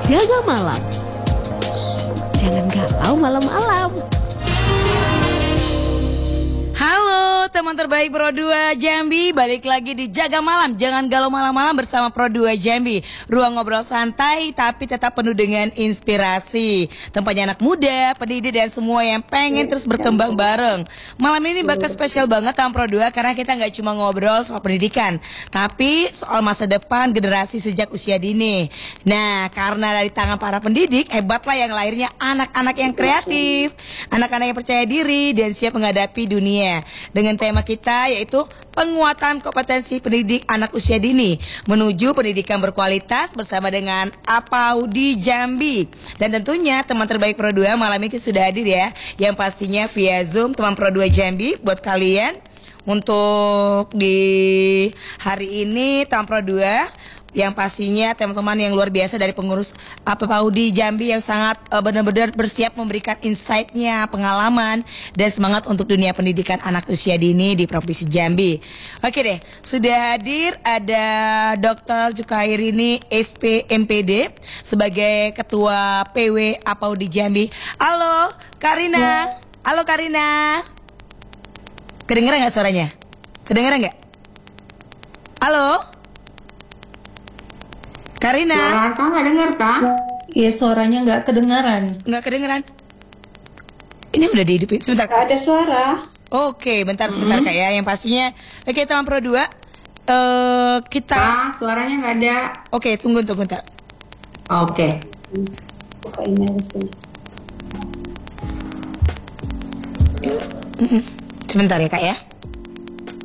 Jaga malam. Jangan galau malam-malam. Halo teman terbaik Pro 2 Jambi, balik lagi di Jaga Malam. Jangan galau malam-malam bersama Pro 2 Jambi. Ruang ngobrol santai tapi tetap penuh dengan inspirasi. Tempatnya anak muda, pendidik dan semua yang pengen terus berkembang bareng. Malam ini bakal spesial banget sama Pro 2 karena kita nggak cuma ngobrol soal pendidikan, tapi soal masa depan generasi sejak usia dini. Nah, karena dari tangan para pendidik, hebatlah yang lahirnya anak-anak yang kreatif, anak-anak yang percaya diri dan siap menghadapi dunia. Dengan tema kita yaitu penguatan kompetensi pendidik anak usia dini menuju pendidikan berkualitas bersama dengan APAUDI Jambi. Dan tentunya teman terbaik Pro 2 malam ini sudah hadir ya, yang pastinya via Zoom teman Pro 2 Jambi. Buat kalian untuk di hari ini teman Pro 2 yang pastinya teman-teman yang luar biasa dari pengurus APAUDI Jambi yang sangat benar-benar bersiap memberikan insight-nya, pengalaman dan semangat untuk dunia pendidikan anak usia dini di Provinsi Jambi. Oke deh, sudah hadir ada Dr. Jukairini SPMPD sebagai Ketua PW APAUDI Jambi. Halo Karina. Halo Karina. Kedengeran nggak suaranya? Kedengeran nggak? Halo Karina. Suara Arta nggak dengar, Ta? Iya, suaranya nggak kedengaran. Nggak kedengeran. Ini udah dihidupin. Sebentar. Nggak ada suara. Oke, bentar sebentar Kak ya. Yang pastinya, oke teman Pro 2 kita. Ta, suaranya nggak ada. Oke, tunggu bentar. Oke. Buka email sini. Sebentar ya Kak ya.